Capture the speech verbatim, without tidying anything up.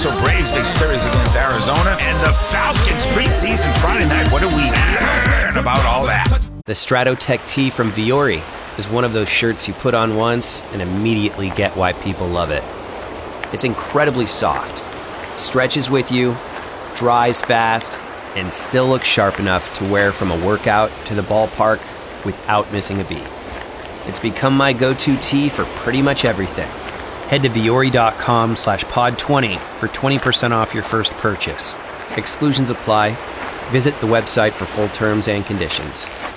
So Braves big series against Arizona, and the Falcons preseason Friday night. What do we learn about all that? The Stratotech tee from Vuori is one of those shirts you put on once and immediately get why people love it. It's incredibly soft, stretches with you, dries fast, and still looks sharp enough to wear from a workout to the ballpark without missing a beat. It's become my go-to tee for pretty much everything. Head to Vuori.com slash pod 20 for twenty percent off your first purchase. Exclusions apply. Visit the website for full terms and conditions.